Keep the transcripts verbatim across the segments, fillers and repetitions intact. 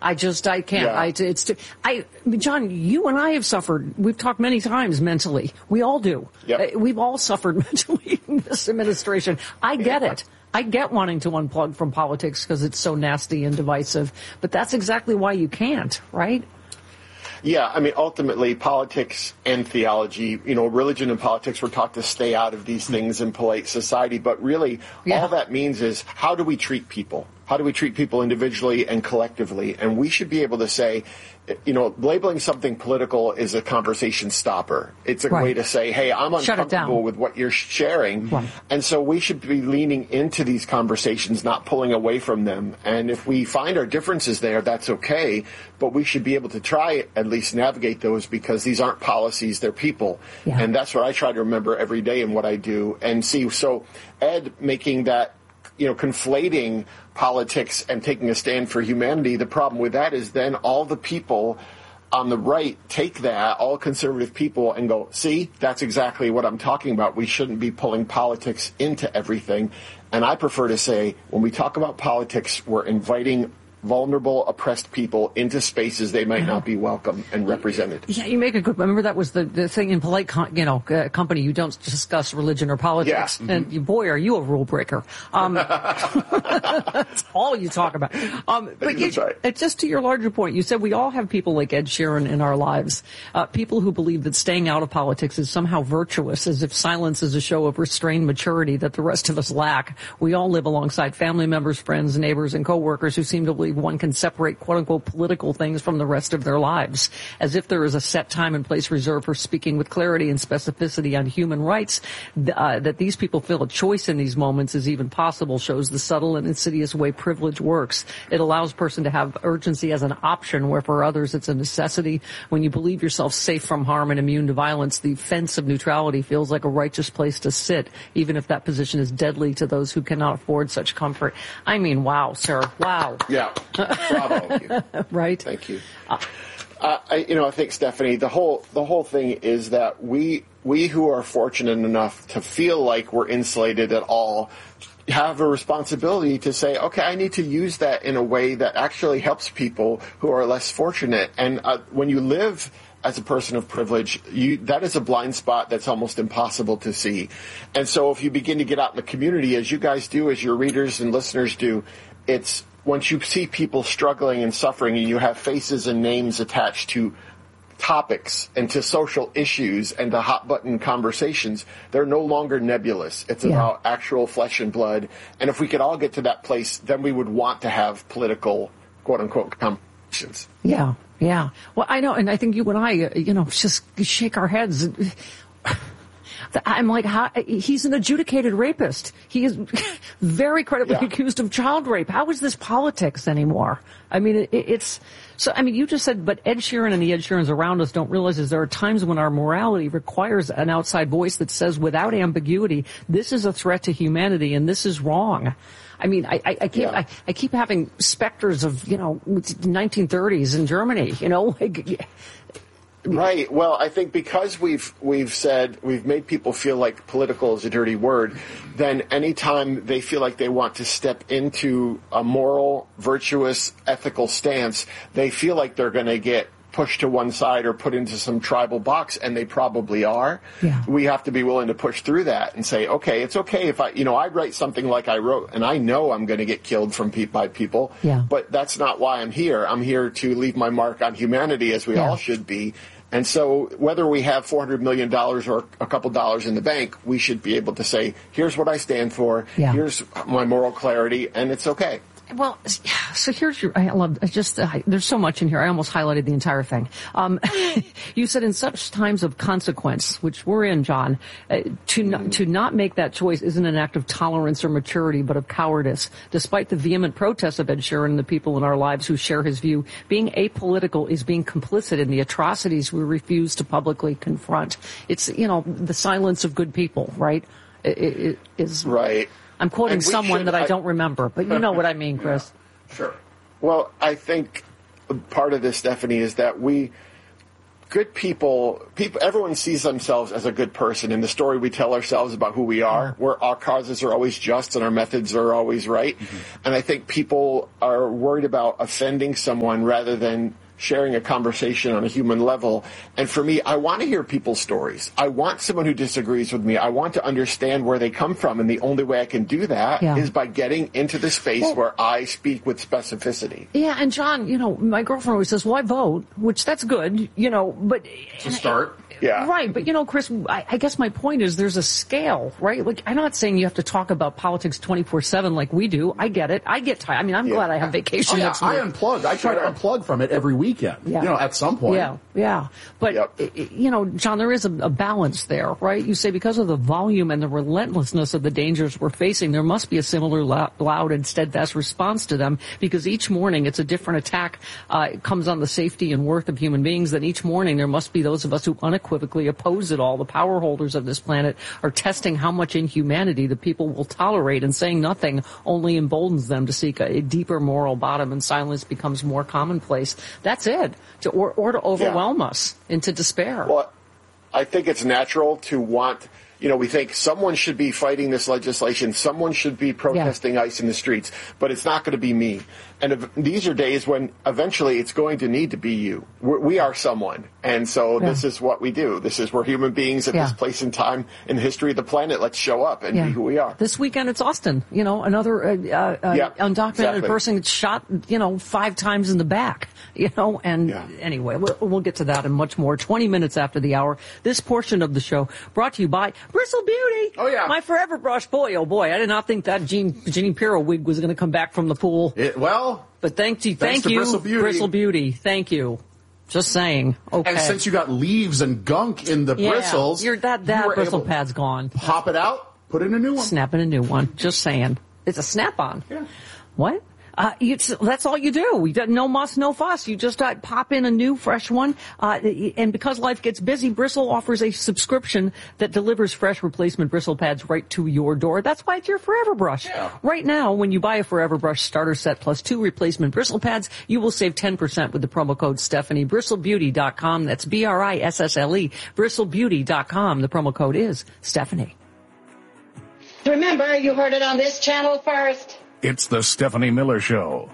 I just, I can't. Yeah. I, it's, too, I, John, you and I have suffered. We've talked many times mentally. We all do. Yep. Uh, We've all suffered mentally in this administration. I get Yeah. it. I get wanting to unplug from politics because it's so nasty and divisive. But that's exactly why you can't, right? Yeah, I mean, ultimately, politics and theology, you know, religion and politics, we're taught to stay out of these things in polite society. But really, Yeah. all that means is, how do we treat people? How do we treat people individually and collectively? And we should be able to say, you know, labeling something political is a conversation stopper. It's a Right. way to say, hey, I'm Shut it down. uncomfortable with what you're sharing. Right. And so we should be leaning into these conversations, not pulling away from them. And if we find our differences there, that's okay. But we should be able to try at least navigate those, because these aren't policies, they're people. Yeah. And that's what I try to remember every day in what I do. And see, so Ed making that, you know, conflating politics and taking a stand for humanity, the problem with that is then all the people on the right take that, all conservative people, and go, see, that's exactly what I'm talking about. We shouldn't be pulling politics into everything. And I prefer to say, when we talk about politics, we're inviting vulnerable, oppressed people into spaces they might not be welcome and represented. Yeah, you make a good. Remember that was the, the thing in polite, con, you know, uh, company. You don't discuss religion or politics. Yeah. And you, boy, are you a rule breaker. Um, that's all you talk about. Um, but you, That's right. uh, just to your larger point, you said we all have people like Ed Sheeran in our lives. Uh, people who believe that staying out of politics is somehow virtuous, as if silence is a show of restrained maturity that the rest of us lack. We all live alongside family members, friends, neighbors, and coworkers who seem to believe one can separate quote-unquote political things from the rest of their lives, as if there is a set time and place reserved for speaking with clarity and specificity on human rights. Uh, that these people feel a choice in these moments is even possible shows the subtle and insidious way privilege works. It allows a person to have urgency as an option, where for others it's a necessity. When you believe yourself safe from harm and immune to violence, the fence of neutrality feels like a righteous place to sit, even if that position is deadly to those who cannot afford such comfort. I mean, wow, sir, wow. Yeah. Bravo. Right? Thank you. Uh, I, you know, I think, Stephanie, the whole the whole thing is that we we who are fortunate enough to feel like we're insulated at all have a responsibility to say, okay, I need to use that in a way that actually helps people who are less fortunate. And uh, when you live as a person of privilege, you, that is a blind spot that's almost impossible to see. And so if you begin to get out in the community, as you guys do, as your readers and listeners do, it's once you see people struggling and suffering and you have faces and names attached to topics and to social issues and to hot button conversations, they're no longer nebulous. It's Yeah. about actual flesh and blood. And if we could all get to that place, then we would want to have political, quote unquote, conversations. Yeah, yeah. Well, I know, and I think you and I, uh, you know, just shake our heads. I'm like, how, he's an adjudicated rapist. He is very credibly Yeah. accused of child rape. How is this politics anymore? I mean, it, it's, so, I mean, you just said, but Ed Sheeran and the Ed Sheerans around us don't realize is there are times when our morality requires an outside voice that says without ambiguity, this is a threat to humanity and this is wrong. I mean, I, I, I keep, Yeah. I, I keep having specters of, you know, nineteen thirties in Germany, you know, like, Right. Well, I think because we've we've said we've made people feel like political is a dirty word, then anytime they feel like they want to step into a moral, virtuous, ethical stance, they feel like they're going to get pushed to one side or put into some tribal box, and they probably are. Yeah. We have to be willing to push through that and say, okay, it's okay if I, you know, I write something like I wrote, and I know I'm going to get killed from pe- by people, Yeah. but that's not why I'm here. I'm here to leave my mark on humanity, as we Yeah. all should be. And so whether we have four hundred million dollars or a couple dollars in the bank, we should be able to say, here's what I stand for, Yeah. here's my moral clarity, and it's okay. Well, so here's your, I love, I just, uh, there's so much in here. I almost highlighted the entire thing. Um, you said in such times of consequence, which we're in, John, uh, to not, to not make that choice isn't an act of tolerance or maturity, but of cowardice. Despite the vehement protests of Ed Sheeran and the people in our lives who share his view, being apolitical is being complicit in the atrocities we refuse to publicly confront. It's, you know, the silence of good people, right? It, it is Right. I'm quoting And we someone should- that I, I- don't remember, but you know what I mean, Chris. Sure. Well, I think part of this, Stephanie, is that we good people, people, everyone sees themselves as a good person in the story we tell ourselves about who we are, where our causes are always just and our methods are always right. Mm-hmm. And I think people are worried about offending someone rather than sharing a conversation on a human level. And for me, I want to hear people's stories. I want someone who disagrees with me. I want to understand where they come from. And the only way I can do that yeah. is by getting into the space well, where I speak with specificity. Yeah. And John, you know, my girlfriend always says, well, I vote, which that's good, you know, but it's a start. Yeah. Right. But, you know, Chris, I, I guess my point is there's a scale, right? Like, I'm not saying you have to talk about politics twenty-four seven like we do. I get it. I get tired. I mean, I'm yeah. glad I have vacation oh, yeah. next I week. unplug. I try to unplug from it every weekend, yeah. you know, at some point. Yeah. Yeah. But, yep. you know, John, there is a, a balance there, right? You say because of the volume and the relentlessness of the dangers we're facing, there must be a similar loud and steadfast response to them, because each morning it's a different attack. Uh, it comes on the safety and worth of human beings. Then each morning there must be those of us who unequivocally oppose it all. The power holders of this planet are testing how much inhumanity the people will tolerate, and saying nothing only emboldens them to seek a, a deeper moral bottom, and silence becomes more commonplace. That's it. To, or, or to overwhelm yeah. us into despair. Well, I think it's natural to want, you know, we think someone should be fighting this legislation, someone should be protesting yeah. ICE in the streets, but it's not going to be me. And if, these are days when eventually it's going to need to be you. We're, we are someone. And so yeah. this is what we do. This is we're human beings at yeah. this place and time in the history of the planet. Let's show up and yeah. be who we are. This weekend it's Austin, you know, another uh, uh, yeah, undocumented exactly. person gets shot, you know, five times in the back, you know, and yeah. anyway, we'll, we'll get to that and much more. twenty minutes after the hour, this portion of the show brought to you by Bristle Beauty. Oh, yeah. My Forever Brush. Boy, oh boy, I did not think that Jean, Jeannie Pirro wig was going to come back from the pool. It, well... But thank you, thank you, Bristle Beauty. Bristle Beauty. Thank you. Just saying. Okay. And since you got leaves and gunk in the yeah, bristles, you're, that that you bristle pad's gone. Pop it out, put in a new one. Snap in a new one. Just saying. It's a snap-on. Yeah. What? Uh, you, that's all you do. We do no muss, no fuss. You just uh, pop in a new, fresh one. Uh, and because life gets busy, Bristle offers a subscription that delivers fresh replacement bristle pads right to your door. That's why it's your Forever Brush. Yeah. Right now, when you buy a Forever Brush starter set plus two replacement bristle pads, you will save ten percent with the promo code Stephanie. Bristle Beauty dot com. That's B R I S S L E. Bristle Beauty dot com. The promo code is Stephanie. Remember, you heard it on this channel first. It's the Stephanie Miller Show.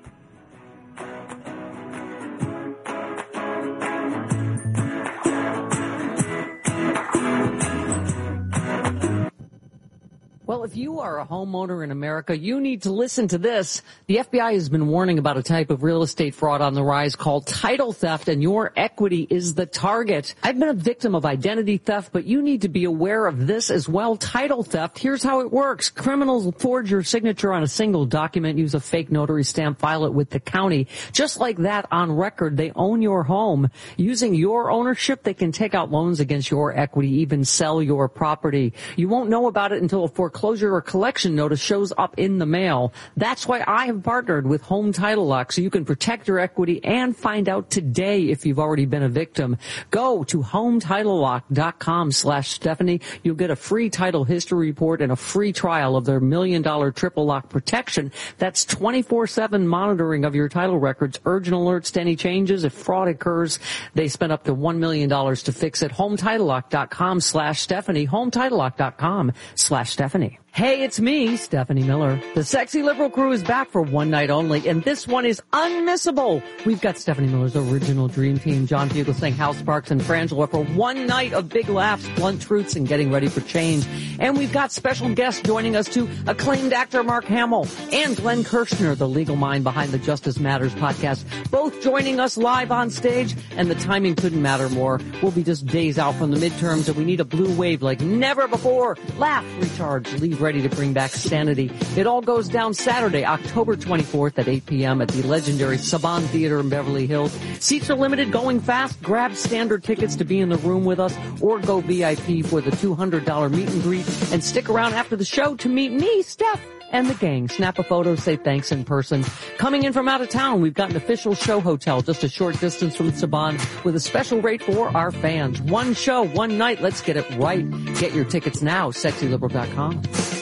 Well, if you are a homeowner in America, you need to listen to this. The F B I has been warning about a type of real estate fraud on the rise called title theft, and your equity is the target. I've been a victim of identity theft, but you need to be aware of this as well. Title theft, here's how it works. Criminals forge your signature on a single document, use a fake notary stamp, file it with the county. Just like that, on record, they own your home. Using your ownership, they can take out loans against your equity, even sell your property. You won't know about it until a foreclosure or collection notice shows up in the mail. That's why I have partnered with Home Title Lock, so you can protect your equity and find out today if you've already been a victim. Go to home title lock dot com slash Stephanie. You'll get a free title history report and a free trial of their million dollar triple lock protection. That's twenty-four seven monitoring of your title records, urgent alerts to any changes. If fraud occurs, they spend up to one million dollars to fix it. home title lock dot com slash Stephanie. home title lock dot com slash Stephanie. Hey, it's me, Stephanie Miller. The Sexy Liberal crew is back for one night only, and this one is unmissable. We've got Stephanie Miller's original dream team, John Fugelsang, Hal Sparks, and Frangela for one night of big laughs, blunt truths, and getting ready for change. And we've got special guests joining us too, acclaimed actor Mark Hamill and Glenn Kirshner, the legal mind behind the Justice Matters podcast, both joining us live on stage, and the timing couldn't matter more. We'll be just days out from the midterms, and we need a blue wave like never before. Laugh, recharge, leave ready to bring back sanity. It all goes down Saturday, October twenty-fourth at eight p.m. at the legendary Saban Theater in Beverly Hills. Seats are limited, going fast. Grab standard tickets to be in the room with us, or go V I P for the two hundred dollars meet and greet, and stick around after the show to meet me, Steph, and the gang. Snap a photo, say thanks in person. Coming in from out of town, we've got an official show hotel just a short distance from Saban with a special rate for our fans. One show, one night. Let's get it right. Get your tickets now, sexy liberal dot com.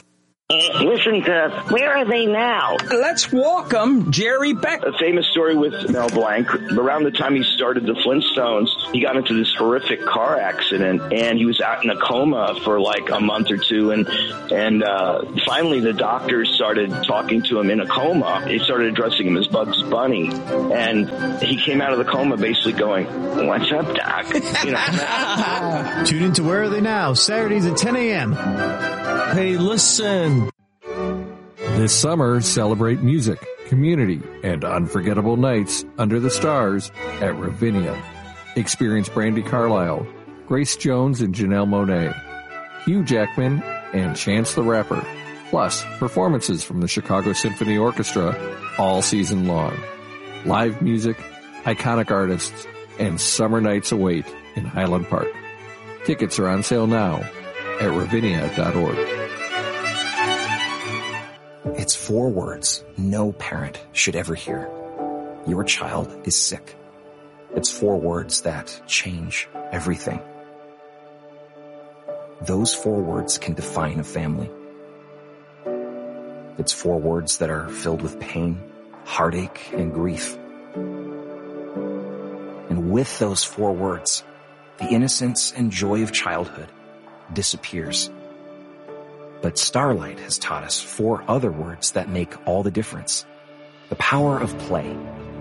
Listen to, where are they now? Let's welcome Jerry Beck. A famous story with Mel Blanc. Around the time he started the Flintstones, he got into this horrific car accident, and he was out in a coma for like a month or two. And and uh, finally, the doctors started talking to him in a coma. They started addressing him as Bugs Bunny, and he came out of the coma basically going, "What's up, Doc?" You know. Tune into Where Are They Now, Saturdays at ten a.m. Hey, listen. This summer, celebrate music, community, and unforgettable nights under the stars at Ravinia. Experience Brandi Carlile, Grace Jones and Janelle Monáe, Hugh Jackman, and Chance the Rapper, plus performances from the Chicago Symphony Orchestra all season long. Live music, iconic artists, and summer nights await in Highland Park. Tickets are on sale now at ravinia dot org. It's four words no parent should ever hear. Your child is sick. It's four words that change everything. Those four words can define a family. It's four words that are filled with pain, heartache, and grief. And with those four words, the innocence and joy of childhood disappears. But Starlight has taught us four other words that make all the difference. The power of play.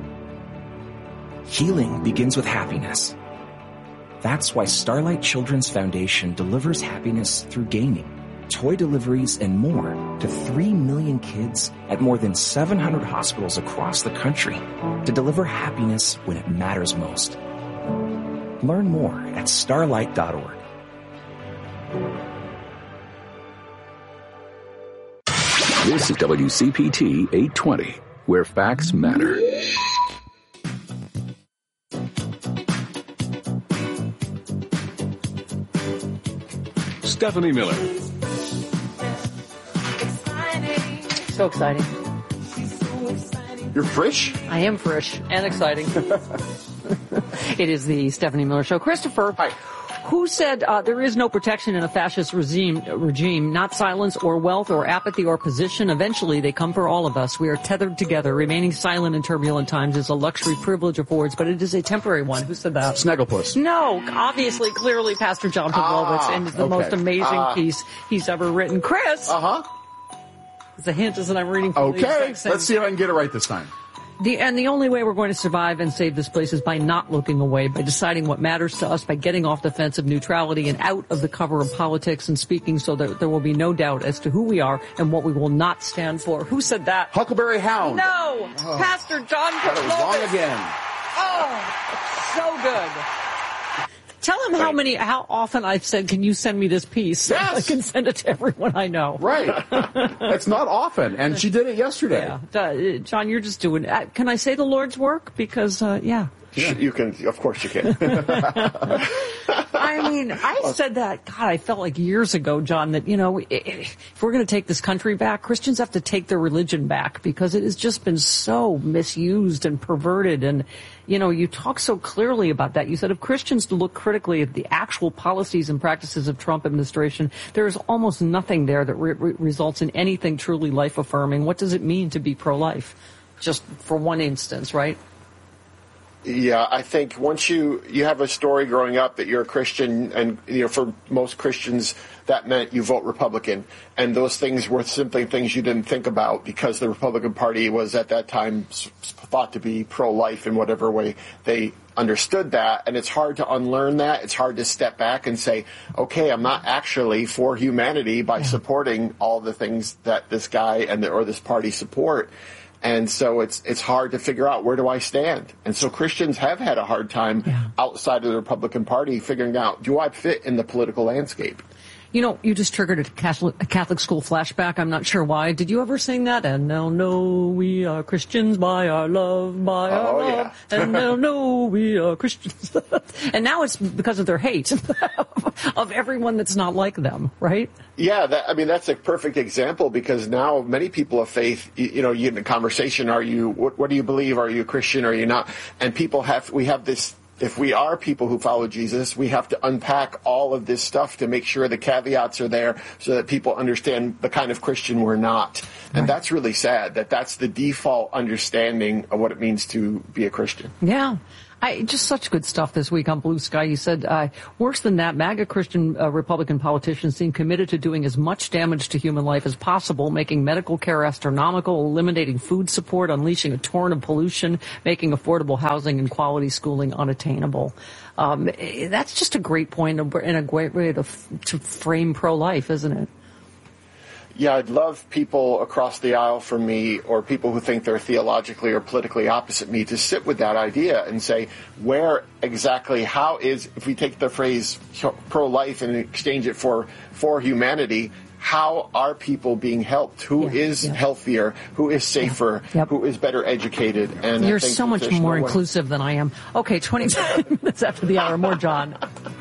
Healing begins with happiness. That's why Starlight Children's Foundation delivers happiness through gaming, toy deliveries, and more to three million kids at more than seven hundred hospitals across the country to deliver happiness when it matters most. Learn more at starlight dot org. This is W C P T eight twenty, where facts matter. Stephanie Miller. So exciting. You're fresh? I am fresh and exciting. It is the Stephanie Miller Show. Christopher. Hi. Who said uh, there is no protection in a fascist regime, regime, not silence or wealth or apathy or position? Eventually, they come for all of us. We are tethered together. Remaining silent in turbulent times is a luxury privilege affords, but it is a temporary one. Who said that? Snagglepuss. No, obviously, clearly, Pastor John Pavlovitz, Ah, and the okay. most amazing Ah. piece he's ever written. Chris! Uh-huh. The hint is that I'm reading from the Okay, exact same- let's see if I can get it right this time. The, and the only way we're going to survive and save this place is by not looking away, by deciding what matters to us, by getting off the fence of neutrality and out of the cover of politics and speaking so that there will be no doubt as to who we are and what we will not stand for. Who said that? Huckleberry Hound. No! Oh. Pastor John That was Pavlovitz. wrong again. Oh, so good. Tell him how many, how often I've said, can you send me this piece? Yes. I can send it to everyone I know. Right. It's not often, and she did it yesterday. Yeah. Uh, John, you're just doing, uh, can I say the Lord's work? Because, uh, yeah. Yeah. You can, of course you can. I mean, I said that, God, I felt like years ago, John, that, you know, if we're going to take this country back, Christians have to take their religion back because it has just been so misused and perverted. And, you know, you talk so clearly about that. You said if Christians to look critically at the actual policies and practices of Trump administration, there is almost nothing there that re- re- results in anything truly life-affirming. What does it mean to be pro-life? Just for one instance, right? Yeah, I think once you you have a story growing up that you're a Christian, and you know, for most Christians that meant you vote Republican, and those things were simply things you didn't think about because the Republican Party was at that time thought to be pro-life in whatever way they understood that, and it's hard to unlearn that. It's hard to step back and say, okay, I'm not actually for humanity by supporting all the things that this guy and the, or this party support. And so it's it's hard to figure out, where do I stand? And so Christians have had a hard time yeah. outside of the Republican Party figuring out, do I fit in the political landscape? You know, you just triggered a Catholic, a Catholic school flashback. I'm not sure why. Did you ever sing that? And they'll know we are Christians by our love, by our oh, love. Yeah. And they'll know we are Christians. And now it's because of their hate of everyone that's not like them, right? Yeah, that, I mean, that's a perfect example, because now many people of faith, you, you know, you get in a conversation, are you, what, what do you believe? Are you a Christian? Are you not? And people have, we have this if we are people who follow Jesus, we have to unpack all of this stuff to make sure the caveats are there so that people understand the kind of Christian we're not. And right. that's really sad that that's the default understanding of what it means to be a Christian. Yeah. I, just such good stuff this week on Blue Sky. You said, uh, worse than that, MAGA Christian uh, Republican politicians seem committed to doing as much damage to human life as possible, making medical care astronomical, eliminating food support, unleashing a torrent of pollution, making affordable housing and quality schooling unattainable. Um, that's just a great point and a great way to, to frame pro-life, isn't it? Yeah, I'd love people across the aisle from me or people who think they're theologically or politically opposite me to sit with that idea and say, where exactly, how is, if we take the phrase pro-life and exchange it for, for humanity, how are people being helped? Who yeah, is yeah. healthier? Who is safer? Yeah. Yep. Who is better educated? And You're I think so much more no inclusive than I am. Okay, twenty-five minutes after the hour, more John.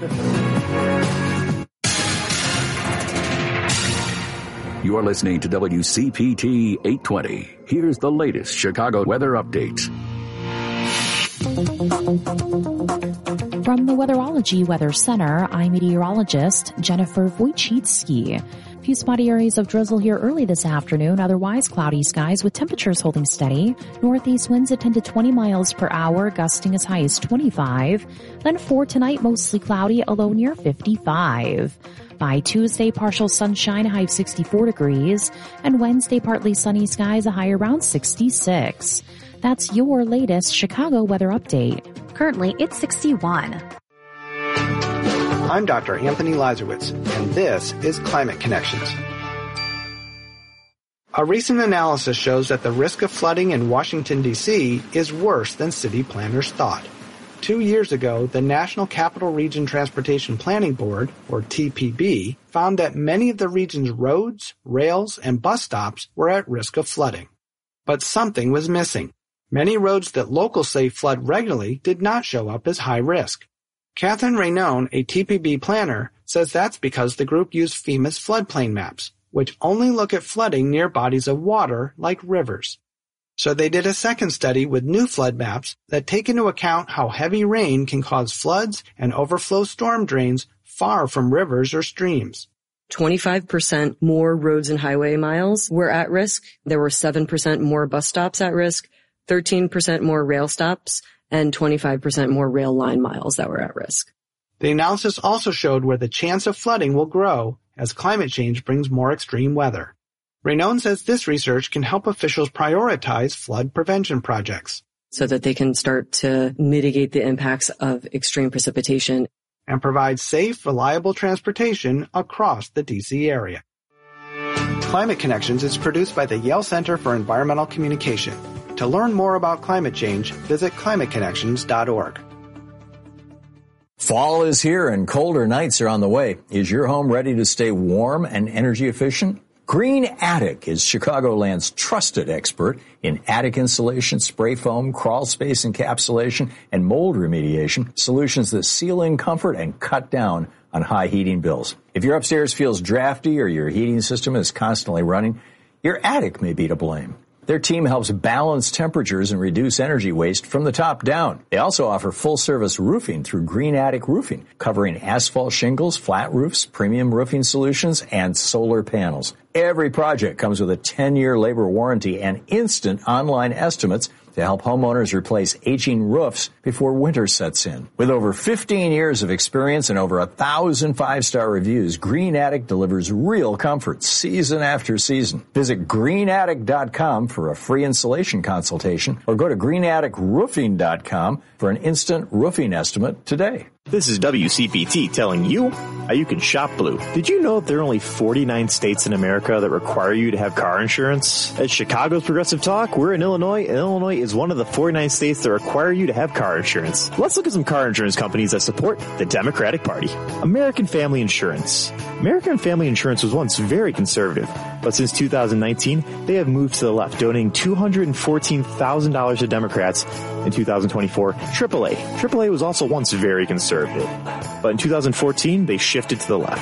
You're listening to W C P T eight twenty. Here's the latest Chicago weather update. From the Weatherology Weather Center, I'm meteorologist Jennifer Wojcicki. A few spotty areas of drizzle here early this afternoon, otherwise cloudy skies with temperatures holding steady. Northeast winds at ten to twenty miles per hour, gusting as high as twenty-five. Then for tonight, mostly cloudy, a low near fifty-five. By Tuesday, partial sunshine, a high of sixty-four degrees, and Wednesday, partly sunny skies, a high around sixty-six. That's your latest Chicago weather update. Currently, it's sixty-one. I'm Doctor Anthony Lazarowitz, and this is Climate Connections. A recent analysis shows that the risk of flooding in Washington, D C is worse than city planners thought. Two years ago, the National Capital Region Transportation Planning Board, or T P B, found that many of the region's roads, rails, and bus stops were at risk of flooding. But something was missing. Many roads that locals say flood regularly did not show up as high risk. Catherine Raynone, a T P B planner, says that's because the group used FEMA's floodplain maps, which only look at flooding near bodies of water like rivers. So they did a second study with new flood maps that take into account how heavy rain can cause floods and overflow storm drains far from rivers or streams. twenty-five percent more roads and highway miles were at risk. There were seven percent more bus stops at risk, thirteen percent more rail stops, and twenty-five percent more rail line miles that were at risk. The analysis also showed where the chance of flooding will grow as climate change brings more extreme weather. Raynone says this research can help officials prioritize flood prevention projects, so that they can start to mitigate the impacts of extreme precipitation and provide safe, reliable transportation across the D C area. Climate Connections is produced by the Yale Center for Environmental Communication. To learn more about climate change, visit climate connections dot org. Fall is here and colder nights are on the way. Is your home ready to stay warm and energy efficient? Green Attic is Chicagoland's trusted expert in attic insulation, spray foam, crawl space encapsulation, and mold remediation, solutions that seal in comfort and cut down on high heating bills. If your upstairs feels drafty or your heating system is constantly running, your attic may be to blame. Their team helps balance temperatures and reduce energy waste from the top down. They also offer full-service roofing through Green Attic Roofing, covering asphalt shingles, flat roofs, premium roofing solutions, and solar panels. Every project comes with a ten-year labor warranty and instant online estimates to help homeowners replace aging roofs before winter sets in. With over fifteen years of experience and over a thousand five-star reviews, Green Attic delivers real comfort season after season. Visit green attic dot com for a free installation consultation or go to green attic roofing dot com for an instant roofing estimate today. This is W C P T telling you how you can shop blue. Did you know that there are only forty-nine states in America that require you to have car insurance? At Chicago's Progressive Talk, we're in Illinois, and Illinois is one of the forty-nine states that require you to have car insurance. Let's look at some car insurance companies that support the Democratic Party. American Family Insurance. American Family Insurance was once very conservative, but since two thousand nineteen, they have moved to the left, donating two hundred fourteen thousand dollars to Democrats in two thousand twenty-four. triple A. triple A was also once very conservative, but in two thousand fourteen, they shifted to the left.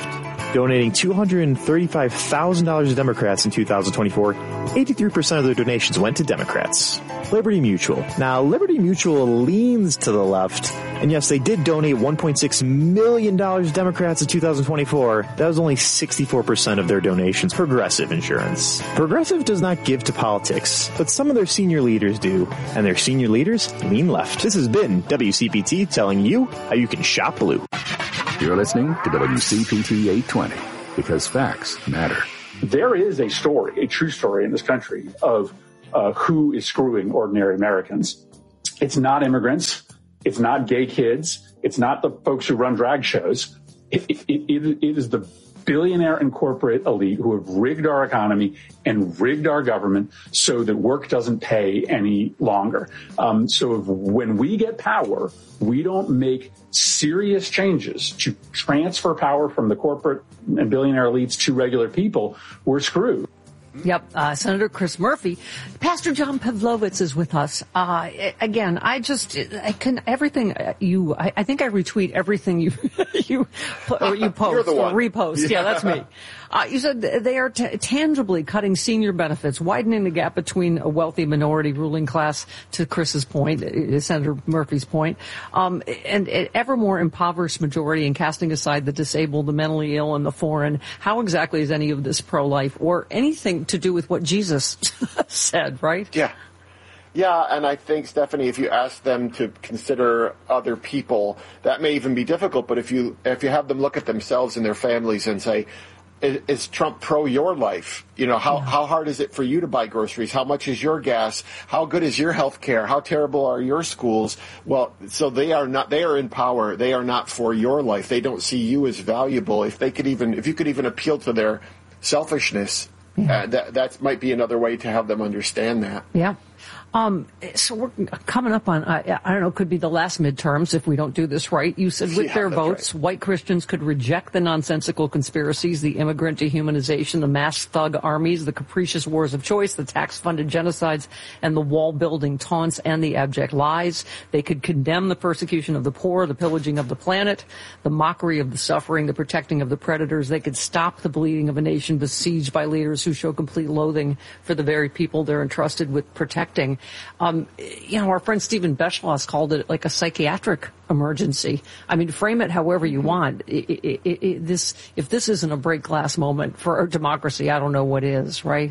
donating two hundred thirty-five thousand dollars to Democrats in two thousand twenty-four. eighty-three percent of their donations went to Democrats. Liberty Mutual. Now, Liberty Mutual leans to the left, and yes, they did donate one point six million dollars to Democrats in two thousand twenty-four. That was only sixty-four percent of their donations. Progressive Insurance. Progressive does not give to politics, but some of their senior leaders do, and their senior leaders lean left. This has been W C P T telling you how you can shop blue. You're listening to W C P T eight twenty, because facts matter. There is a story, a true story in this country of uh, who is screwing ordinary Americans. It's not immigrants. It's not gay kids. It's not the folks who run drag shows. It, it, it, it is the billionaire and corporate elite who have rigged our economy and rigged our government so that work doesn't pay any longer. Um, so if, when we get power, we don't make serious changes to transfer power from the corporate and billionaire elites to regular people, we're screwed. Yep, uh, Senator Chris Murphy. Pastor John Pavlovitz is with us. Uh, again, I just, I can, everything you, I, I think I retweet everything you, you, or you post or repost. Yeah, yeah that's me. Uh, you said they are t- tangibly cutting senior benefits, widening the gap between a wealthy minority ruling class, to Chris's point, uh, Senator Murphy's point, um, and an ever more impoverished majority, and casting aside the disabled, the mentally ill, and the foreign. How exactly is any of this pro-life or anything to do with what Jesus said, right? Yeah. Yeah, and I think, Stephanie, if you ask them to consider other people, that may even be difficult, but if you if you have them look at themselves and their families and say, is, is Trump pro your life? You know, how, yeah. how hard is it for you to buy groceries? How much is your gas? How good is your health care? How terrible are your schools? Well, so they are not, they are in power. They are not for your life. They don't see you as valuable. If they could even, if you could even appeal to their selfishness, yeah. uh, that, that might be another way to have them understand that. Yeah. Um, so we're coming up on, uh, I don't know, could be the last midterms if we don't do this right. You said with yeah, their votes, right. white Christians could reject the nonsensical conspiracies, the immigrant dehumanization, the mass thug armies, the capricious wars of choice, the tax-funded genocides, and the wall-building taunts and the abject lies. They could condemn the persecution of the poor, the pillaging of the planet, the mockery of the suffering, the protecting of the predators. They could stop the bleeding of a nation besieged by leaders who show complete loathing for the very people they're entrusted with protecting. Um, you know, our friend Stephen Beschloss called it like a psychiatric emergency. I mean, frame it however you want. It, it, it, it, this, if this isn't a break glass moment for our democracy, I don't know what is, right?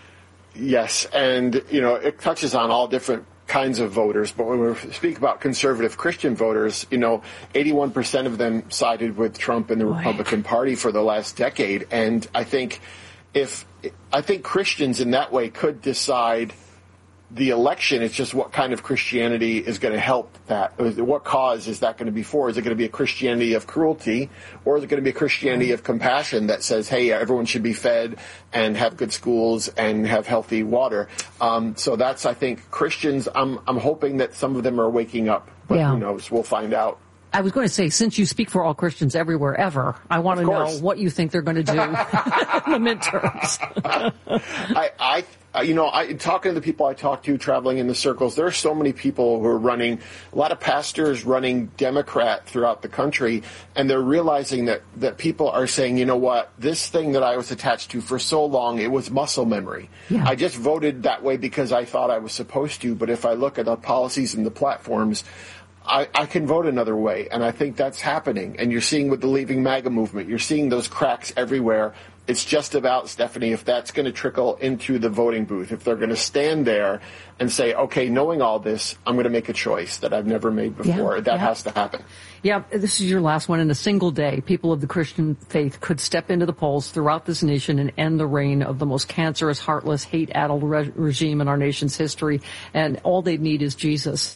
Yes, and, you know, it touches on all different kinds of voters, but when we speak about conservative Christian voters, you know, eighty-one percent of them sided with Trump and the Boy. Republican Party for the last decade, and I think if, I think Christians in that way could decide the election. It's just what kind of Christianity is going to help that. What cause is that going to be for? Is it going to be a Christianity of cruelty, or is it going to be a Christianity of compassion that says, hey, everyone should be fed and have good schools and have healthy water? Um, so that's, I think, Christians, I'm, I'm hoping that some of them are waking up, but yeah. who knows? We'll find out. I was going to say, since you speak for all Christians everywhere ever, I want to know what you think they're going to do in the midterms. I, I, you know, I, talking to the people I talk to, traveling in the circles, there are so many people who are running, a lot of pastors running Democrat throughout the country, and they're realizing that, that people are saying, you know what, this thing that I was attached to for so long, it was muscle memory. Yeah. I just voted that way because I thought I was supposed to, but if I look at the policies and the platforms, I, I can vote another way, and I think that's happening. And you're seeing with the Leaving MAGA movement, you're seeing those cracks everywhere. It's just about, Stephanie, if that's going to trickle into the voting booth, if they're going to stand there and say, okay, knowing all this, I'm going to make a choice that I've never made before. Yeah, that yeah. has to happen. Yeah, this is your last one. In a single day, people of the Christian faith could step into the polls throughout this nation and end the reign of the most cancerous, heartless, hate-addled re- regime in our nation's history. And all they need is Jesus.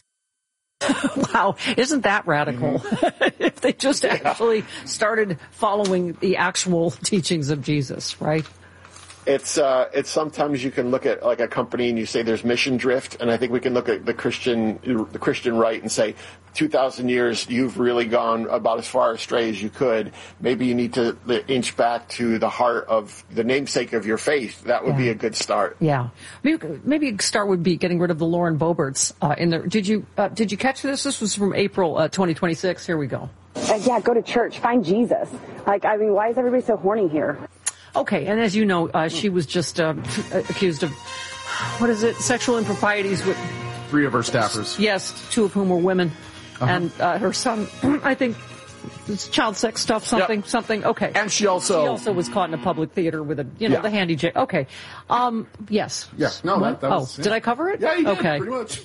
Wow, isn't that radical? Mm-hmm. If they just yeah. actually started following the actual teachings of Jesus, right? It's uh, it's sometimes you can look at like a company and you say there's mission drift, and I think we can look at the Christian the Christian right and say two thousand years you've really gone about as far astray as you could. Maybe you need to inch back to the heart of the namesake of your faith. That would yeah. be a good start. Yeah, maybe maybe a start would be getting rid of the Lauren Boeberts. Uh, in the did you uh, did you catch this? This was from April uh, twenty twenty-six. Here we go. uh, yeah, go to church, find Jesus. Like, I mean, why is everybody so horny here? Okay, and as you know, uh, she was just uh, accused of, what is it, sexual improprieties with... Three of her staffers. Yes, two of whom were women. Uh-huh. And uh, her son, I think, it's child sex stuff, something, yep. something. Okay. And she also... She also was caught in a public theater with a, you know, yeah. the handy J. Okay. Um, yes. Yes. No, that, that was... Oh, yeah. Did I cover it? Yeah, you did, okay. pretty much.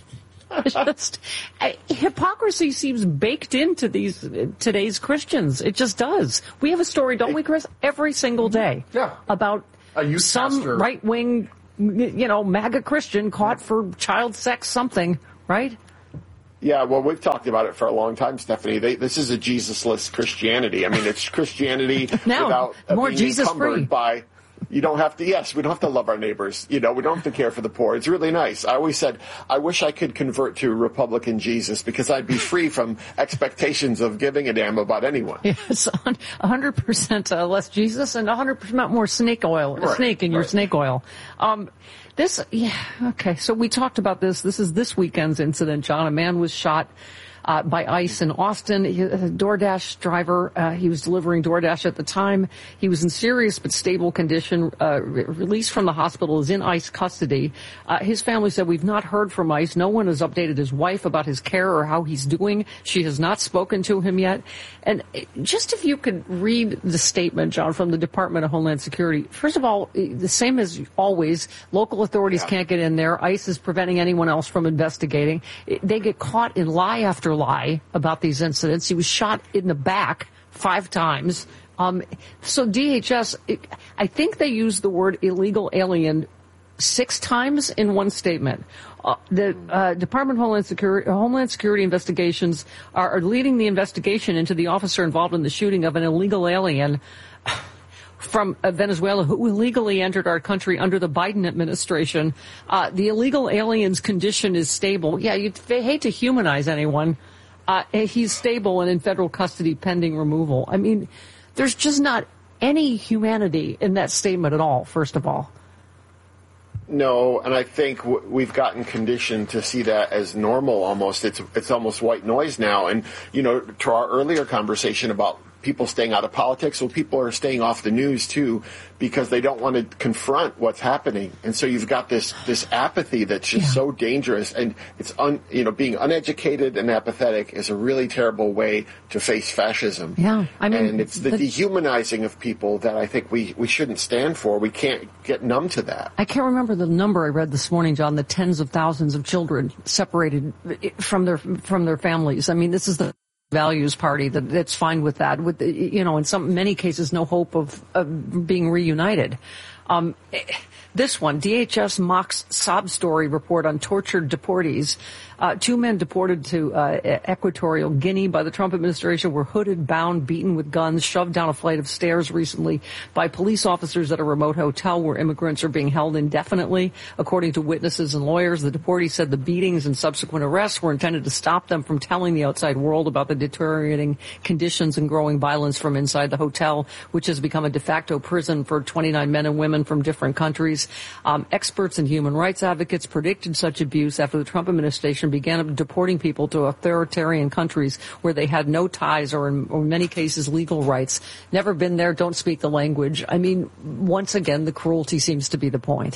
Just, uh, hypocrisy seems baked into these uh, today's Christians. It just does. We have a story, don't we, Chris, every single day yeah. about some pastor. right-wing, you know, MAGA Christian caught for child sex something, right? Yeah, well, we've talked about it for a long time, Stephanie. They, this is a Jesus-less Christianity. I mean, it's Christianity now, without uh, more being Jesus encumbered free. by... You don't have to, yes, we don't have to love our neighbors. You know, we don't have to care for the poor. It's really nice. I always said, I wish I could convert to Republican Jesus because I'd be free from expectations of giving a damn about anyone. Yes, one hundred percent less Jesus and one hundred percent more snake oil, right, snake in your right. snake oil. Um, this, yeah, okay, so we talked about this. This is this weekend's incident, John. A man was shot Uh, by ICE in Austin. He, a DoorDash driver, uh, he was delivering DoorDash at the time. He was in serious but stable condition, uh, re- released from the hospital, is in ICE custody. Uh, his family said, we've not heard from ICE. No one has updated his wife about his care or how he's doing. She has not spoken to him yet. And just if you could read the statement, John, from the Department of Homeland Security. First of all, the same as always, local authorities yeah. can't get in there. ICE is preventing anyone else from investigating. They get caught in lie after lie about these incidents. He was shot in the back five times. Um, so D H S, I think they used the word illegal alien six times in one statement. Uh, the uh, Department of Homeland Security, Homeland Security investigations are, are leading the investigation into the officer involved in the shooting of an illegal alien from uh, Venezuela who illegally entered our country under the Biden administration. Uh, the illegal alien's condition is stable. Yeah, you hate to humanize anyone. Uh, he's stable and in federal custody pending removal. I mean, there's just not any humanity in that statement at all, first of all. No, and I think w- we've gotten conditioned to see that as normal almost. It's it's almost white noise now. And, you know, to our earlier conversation about people staying out of politics, well, people are staying off the news, too, because they don't want to confront what's happening. And so you've got this this apathy that's just yeah. so dangerous. And it's, un, you know, being uneducated and apathetic is a really terrible way to face fascism. Yeah, I mean, and it's the, the dehumanizing of people that I think we, we shouldn't stand for. We can't get numb to that. I can't remember the number I read this morning, John, the tens of thousands of children separated from their from their families. I mean, this is the values party that that's fine with that. With the, you know, in some many cases, no hope of, of being reunited. Um, this one, D H S mocks sob story report on tortured deportees. Uh, two men deported to uh, Equatorial Guinea by the Trump administration were hooded, bound, beaten with guns, shoved down a flight of stairs recently by police officers at a remote hotel where immigrants are being held indefinitely. According to witnesses and lawyers, the deportees said the beatings and subsequent arrests were intended to stop them from telling the outside world about the deteriorating conditions and growing violence from inside the hotel, which has become a de facto prison for twenty-nine men and women from different countries. Um, experts and human rights advocates predicted such abuse after the Trump administration began deporting people to authoritarian countries where they had no ties or in, or in many cases legal rights. Never been there, don't speak the language. I mean, once again, the cruelty seems to be the point.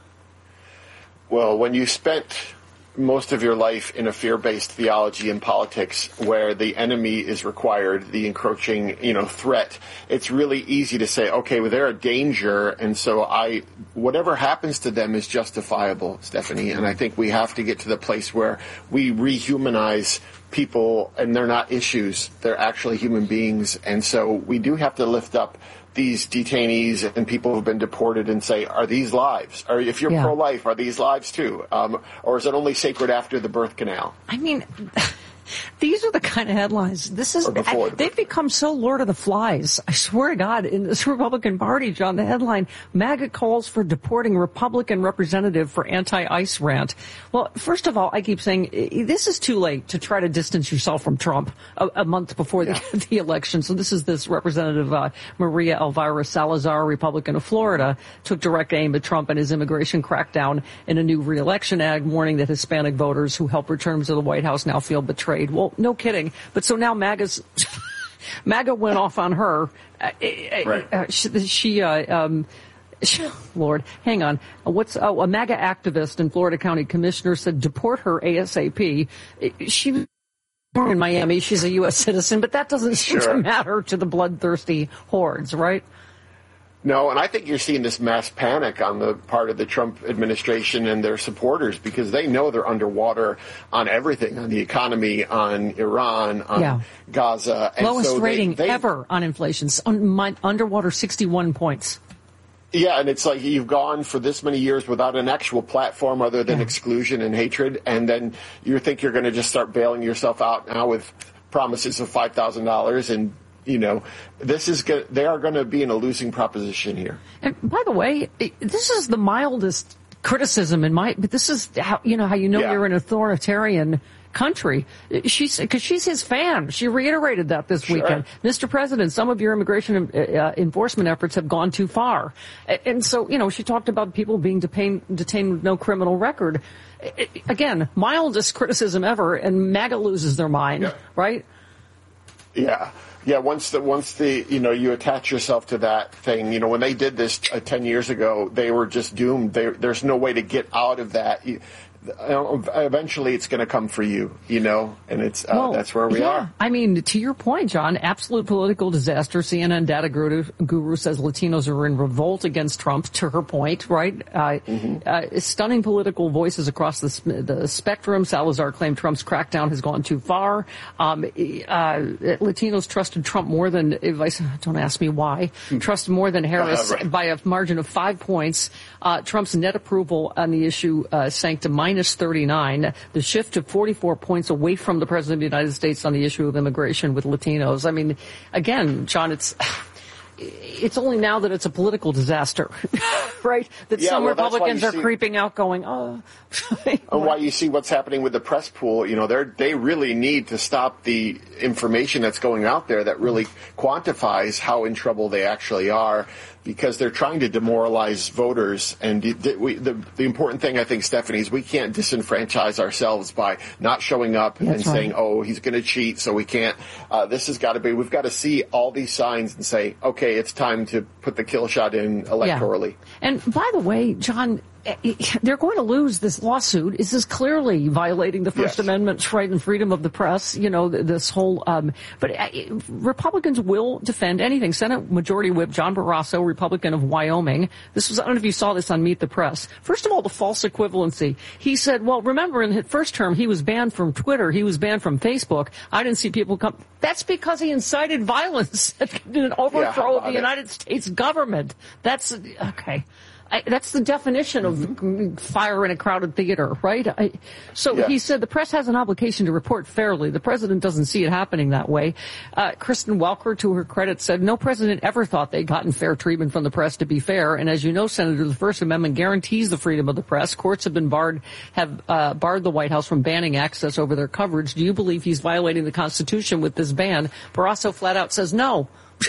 Well, when you spent most of your life in a fear-based theology in politics where the enemy is required, the encroaching, you know, threat, it's really easy to say, okay, well, they're a danger, and so I, whatever happens to them is justifiable, Stephanie, and I think we have to get to the place where we rehumanize people, and they're not issues, they're actually human beings, and so we do have to lift up these detainees and people who've been deported and say, are these lives? Or if you're yeah. pro-life, are these lives too? Um, or is it only sacred after the birth canal? I mean, these are the kind of headlines. This is, I, they've become so Lord of the Flies. I swear to God, in this Republican Party, John, the headline, MAGA calls for deporting Republican representative for anti-ICE rant. Well, first of all, I keep saying this is too late to try to distance yourself from Trump a, a month before yeah. the, the election. So this is this Representative uh, Maria Elvira Salazar, Republican of Florida, took direct aim at Trump and his immigration crackdown in a new re-election ad, warning that Hispanic voters who helped return to the White House now feel betrayed. Well, no kidding. But so now MAGA's MAGA went off on her. Uh, right. uh, she, she uh, um, Lord, hang on. What's oh, a MAGA activist and Florida County Commissioner said deport her ASAP. She was born in Miami. She's a U S citizen, but that doesn't seem Sure. to matter to the bloodthirsty hordes, right? No, and I think you're seeing this mass panic on the part of the Trump administration and their supporters because they know they're underwater on everything, on the economy, on Iran, on Yeah. Gaza. And Lowest so they- rating they, ever on inflation. Un- my- underwater sixty-one points. Yeah, and it's like you've gone for this many years without an actual platform other than exclusion and hatred, and then you think you're going to just start bailing yourself out now with promises of five thousand dollars, and you know this is go- they are going to be in a losing proposition here. And by the way, this is the mildest criticism in my. But this is how you know how you know Yeah. you're an authoritarian country. She's because she's his fan. She reiterated that this Sure. weekend. Mister President, some of your immigration uh, enforcement efforts have gone too far. And so, you know, she talked about people being detained, detained with no criminal record. Again, mildest criticism ever, and MAGA loses their mind, Yeah. right? Yeah. Yeah, once the once the you know you attach yourself to that thing, you know when they did this uh, ten years ago, they were just doomed. They, there's no way to get out of that. You, uh, eventually, it's going to come for you, you know, and it's uh, Well, that's where we yeah. are. I mean, to your point, John, absolute political disaster. C N N data guru, guru says Latinos are in revolt against Trump, to her point, right? Uh, Mm-hmm. uh, stunning political voices across the, sp- the spectrum. Salazar claimed Trump's crackdown has gone too far. Um, uh, Latinos trusted Trump more than, if I, don't ask me why, trust more than Harris Uh, right. by a margin of five points. Uh, Trump's net approval on the issue uh, sank to minus thirty-nine. The shift to forty-four points away from the President of the United States on the issue of immigration with Latinos. I mean, again, John, it's it's only now that it's a political disaster, right? That Yeah, some well, that's why Republicans you are see- creeping out going, oh. And why you see what's happening with the press pool, you know, they they really need to stop the information that's going out there that really quantifies how in trouble they actually are, because they're trying to demoralize voters. And the, we, the, the important thing, I think, Stephanie, is we can't disenfranchise ourselves by not showing up That's and right. saying, oh, he's going to cheat, so we can't. Uh, this has got to be, we've got to see all these signs and say, okay, it's time to put the kill shot in electorally. Yeah. And by the way, John, they're going to lose this lawsuit. This is clearly violating the First Yes. Amendment right and freedom of the press. You know, this whole, um, but uh, Republicans will defend anything. Senate Majority Whip John Barrasso, Republican of Wyoming. This was, I don't know if you saw this on Meet the Press. First of all, the false equivalency. He said, well, remember in his first term, he was banned from Twitter. He was banned from Facebook. I didn't see people come. That's because he incited violence in an overthrow Yeah, of the it? United States government. That's, okay. I, that's the definition of Mm-hmm. fire in a crowded theater, right? I, so Yeah. he said the press has an obligation to report fairly. The president doesn't see it happening that way. Uh, Kristen Welker, to her credit, said no president ever thought they'd gotten fair treatment from the press, to be fair. And as you know, Senator, the First Amendment guarantees the freedom of the press. Courts have been barred, have uh, barred the White House from banning access over their coverage. Do you believe he's violating the Constitution with this ban? Barrasso flat out says no.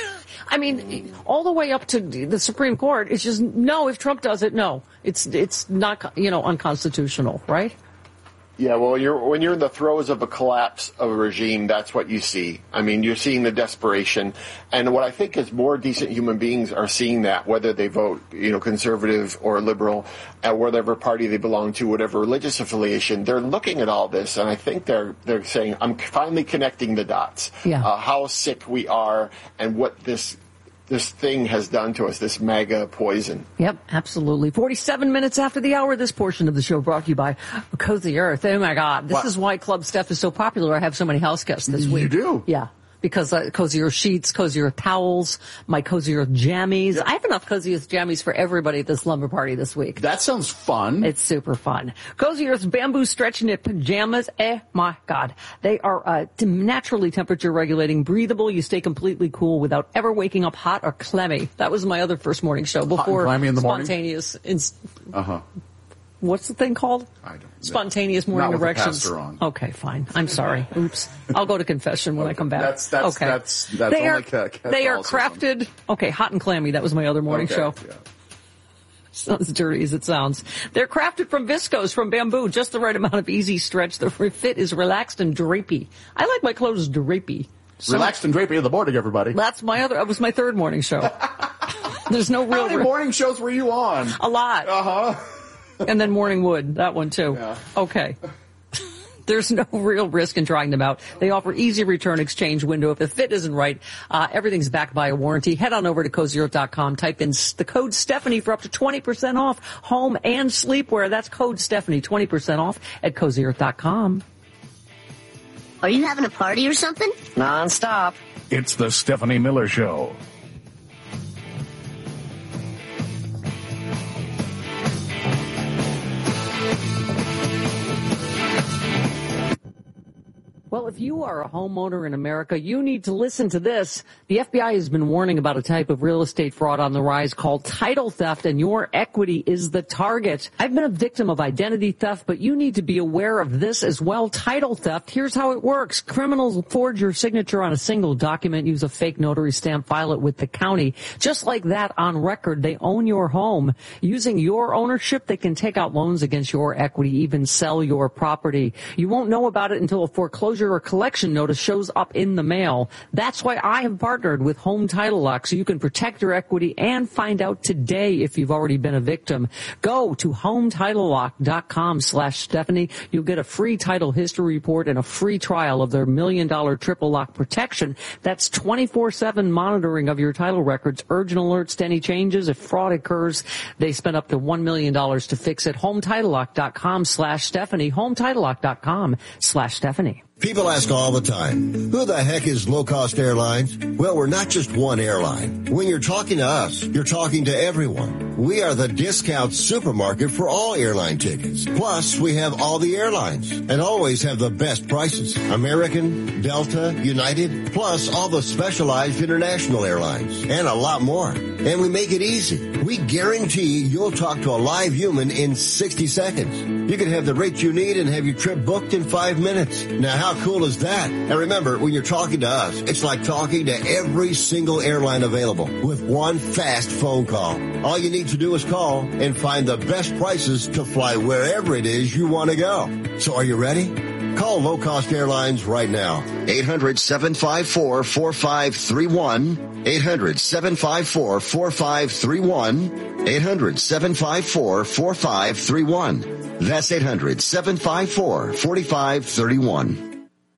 I mean, all the way up to the Supreme Court, it's just no. If Trump does it, no, it's it's not, you know, unconstitutional, right? Yeah, well, you're, when you're in the throes of a collapse of a regime, that's what you see. I mean, you're seeing the desperation. And what I think is more decent human beings are seeing that, whether they vote, you know, conservative or liberal, at whatever party they belong to, whatever religious affiliation, they're looking at all this, and I think they're they're saying, I'm finally connecting the dots. Yeah. Uh, how sick we are and what this this thing has done to us, this MAGA poison. Yep, absolutely. forty-seven minutes after the hour, this portion of the show brought to you by Cozy Earth. Oh, my God. This What? is why Club Steph is so popular. I have so many house guests this week. You do? Yeah. Because uh, Cozy Earth sheets, Cozy Earth towels, my Cozy Earth jammies. I have enough Cozy Earth jammies for everybody at this lumber party this week. That sounds fun. It's super fun. Cozy Earth's bamboo stretch knit pajamas. Eh, my God. They are uh, t- naturally temperature regulating, breathable. You stay completely cool without ever waking up hot or clammy. That was my other first morning show before clammy in the morning? spontaneous. Ins- Uh-huh. What's the thing called? I don't know. Spontaneous morning Not with the erections. pastor on. Okay, fine. I'm sorry. Oops. I'll go to confession when I come back. That's- that's- okay. that's- that's they only are, ca- they are Catholicism. crafted. Okay, hot and clammy. That was my other morning Okay, show. yeah. Sounds dirty as it sounds. They're crafted from viscose, from bamboo, just the right amount of easy stretch. The fit is relaxed and drapey. I like my clothes drapey. So, Relaxed and drapey in the morning, everybody. That's my other, that was my third morning show. There's no real... How many morning shows were you on? A lot. Uh-huh. And then Morning Wood, that one too. Yeah. Okay. There's no real risk in trying them out. They offer easy return exchange window. If the fit isn't right, uh, everything's backed by a warranty. Head on over to cozy earth dot com. Type in the code Stephanie for up to twenty percent off home and sleepwear. That's code Stephanie, twenty percent off at cozy earth dot com. Are you having a party or something? Non-stop. It's the Stephanie Miller Show. Well, if you are a homeowner in America, you need to listen to this. The F B I has been warning about a type of real estate fraud on the rise called title theft, and your equity is the target. I've been a victim of identity theft, but you need to be aware of this as well. Title theft, here's how it works. Criminals forge your signature on a single document, use a fake notary stamp, file it with the county. Just like that, on record, they own your home. Using your ownership, they can take out loans against your equity, even sell your property. You won't know about it until a foreclosure or collection notice shows up in the mail. That's why I have partnered with Home Title Lock, so you can protect your equity and find out today if you've already been a victim. Go to home title lock dot com slash Stephanie. You'll get a free title history report and a free trial of their million dollar triple lock protection. That's twenty-four seven monitoring of your title records, urgent alerts to any changes. If fraud occurs, they spend up to one million dollars to fix it. home title lock dot com slash Stephanie. home title lock dot com slash Stephanie. People ask all the time, who the heck is Low Cost Airlines? Well, we're not just one airline. When you're talking to us, you're talking to everyone. We are the discount supermarket for all airline tickets. Plus, we have all the airlines and always have the best prices. American, Delta, United, plus all the specialized international airlines and a lot more. And we make it easy. We guarantee you'll talk to a live human in sixty seconds. You can have the rate you need and have your trip booked in five minutes. Now, how cool is that? And remember, when you're talking to us, it's like talking to every single airline available with one fast phone call. All you need to do is call and find the best prices to fly wherever it is you want to go. So are you ready? Call Low Cost Airlines right now. eight hundred, seven five four, four five three one. eight hundred, seven five four, four five three one. eight hundred, seven five four, four five three one. That's eight hundred, seven five four, four five three one.